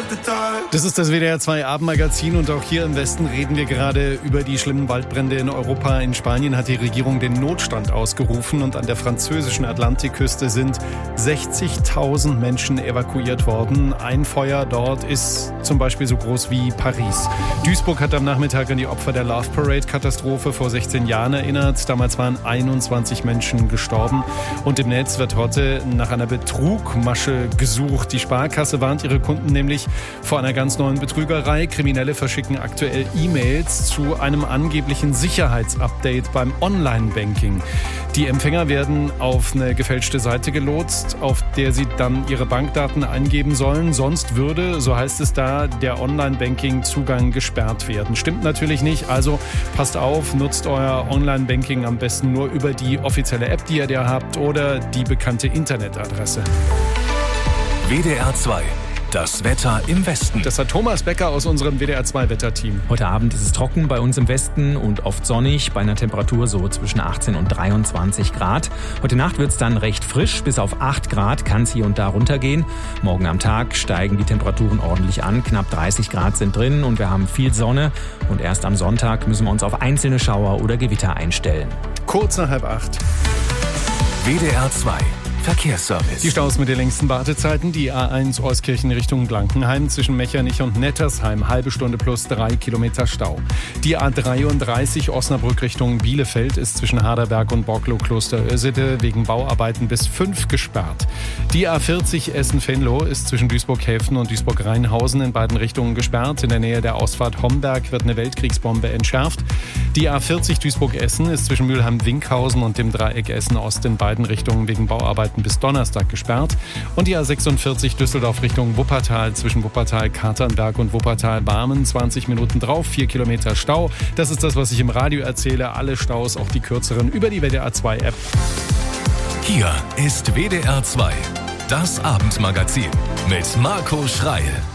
Das ist das WDR 2 Abendmagazin und auch hier im Westen reden wir gerade über die schlimmen Waldbrände in Europa. In Spanien hat die Regierung den Notstand ausgerufen und an der französischen Atlantikküste sind 60.000 Menschen evakuiert worden. Ein Feuer dort ist zum Beispiel so groß wie Paris. Duisburg hat am Nachmittag an die Opfer der Love Parade-Katastrophe vor 16 Jahren erinnert. Damals waren 21 Menschen gestorben. Und im Netz wird heute nach einer Betrugmasche gesucht. Die Sparkasse warnt ihre Kunden nämlich vor einer ganz neuen Betrügerei. Kriminelle verschicken aktuell E-Mails zu einem angeblichen Sicherheitsupdate beim Online-Banking. Die Empfänger werden auf eine gefälschte Seite gelotst, auf der sie dann ihre Bankdaten eingeben sollen. Sonst würde, so heißt es da, der Online-Banking-Zugang gesperrt werden. Stimmt natürlich nicht, also passt auf, nutzt euer Online-Banking am besten nur über die offizielle App, die ihr da habt, oder die bekannte Internetadresse. WDR 2. Das Wetter im Westen. Das hat Thomas Becker aus unserem WDR 2 Wetterteam. Heute Abend ist es trocken bei uns im Westen und oft sonnig bei einer Temperatur so zwischen 18 und 23 Grad. Heute Nacht wird es dann recht frisch, bis auf 8 Grad kann es hier und da runtergehen. Morgen am Tag steigen die Temperaturen ordentlich an, knapp 30 Grad sind drin und wir haben viel Sonne. Und erst am Sonntag müssen wir uns auf einzelne Schauer oder Gewitter einstellen. Kurz nach 7:30. WDR 2. Verkehrsservice. Die Staus mit den längsten Wartezeiten. Die A1 Euskirchen Richtung Blankenheim zwischen Mechernich und Nettersheim. Halbe Stunde plus 3 Kilometer Stau. Die A33 Osnabrück Richtung Bielefeld ist zwischen Harderberg und Borklow-Kloster-Ösede wegen Bauarbeiten bis 5 gesperrt. Die A40 Essen-Venlo ist zwischen Duisburg-Häfen und Duisburg-Rheinhausen in beiden Richtungen gesperrt. In der Nähe der Ausfahrt Homberg wird eine Weltkriegsbombe entschärft. Die A40 Duisburg-Essen ist zwischen Mülheim-Winkhausen und dem Dreieck Essen-Ost in beiden Richtungen wegen Bauarbeiten bis Donnerstag gesperrt. Und die A46 Düsseldorf Richtung Wuppertal zwischen Wuppertal-Katernberg und Wuppertal-Barmen. 20 Minuten drauf, 4 Kilometer Stau. Das ist das, was ich im Radio erzähle. Alle Staus, auch die kürzeren, über die WDR 2 App. Hier ist WDR 2. Das Abendmagazin mit Marco Schreil.